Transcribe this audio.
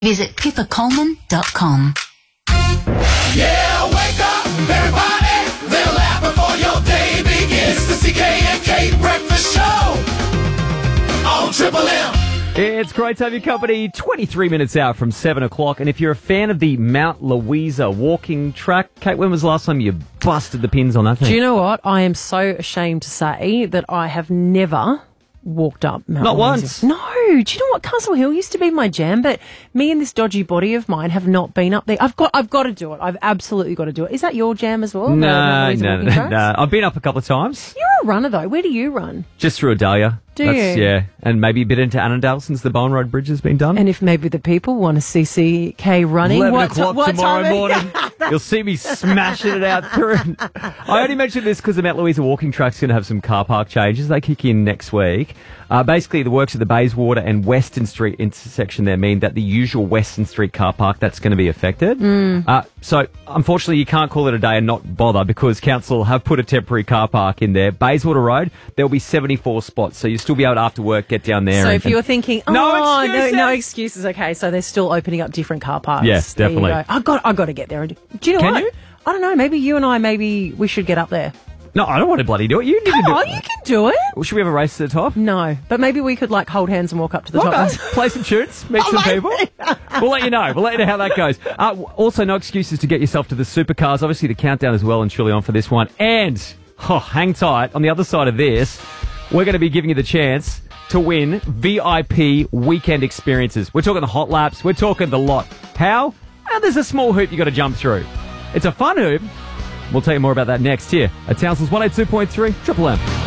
Visit pippacoleman.com. Yeah, wake up, everybody. They'll laugh before your day begins. It's the CK&K Breakfast Show on Triple M. It's great to have your company. 23 minutes out from 7 o'clock. And if you're a fan of the Mount Louisa walking track, Kate, when was the last time you busted the pins on that thing? Do you know what? I am so ashamed to say that I have never walked up Mount Not Louisa. once? No. Do you know what? Castle Hill used to be my jam, but me and this dodgy body of mine have not been up there. I've got to do it. I've absolutely got to do it. Is that your jam as well? No. Walking tracks? I've been up a couple of times. You're a runner, though. Where do you run? Just through Adalia. Do you? Yeah. And maybe a bit into Annandale since the Bowen Road Bridge has been done. And if maybe the people want to see CK running, 11 o'clock tomorrow time? morning. You'll see me smashing it out through. I only mentioned this because the Mount Louisa walking track's going to have some car park changes. They kick in next week. Basically, the works at the Bayswater and Western Street intersection there mean that the usual Western Street car park, that's going to be affected. So, unfortunately, you can't call it a day and not bother because council have put a temporary car park in there. Bayswater Road, there'll be 74 spots, so you'll still be able to, after work, get down there. So if you're thinking, No excuses! no excuses, okay, so they're still opening up different car parks. Yes, There you definitely. go. I got to get there. Do you know Can what? you? I don't know. Maybe you and I, we should get up there. No, I don't want to bloody do it. You need to do Oh, it. you can do it. Well, should we have a race to the top? No, but maybe we could hold hands and walk up to the top. Okay. Play some tunes, meet some people. We'll let you know. We'll let you know how that goes. Also, no excuses to get yourself to the supercars. Obviously, the countdown is well and truly on for this one. And, hang tight, on the other side of this, we're going to be giving you the chance to win VIP weekend experiences. We're talking the hot laps. We're talking the lot. How? There's a small hoop you got to jump through. It's a fun hoop. We'll tell you more about that next here at Townsville's 182.3 Triple M.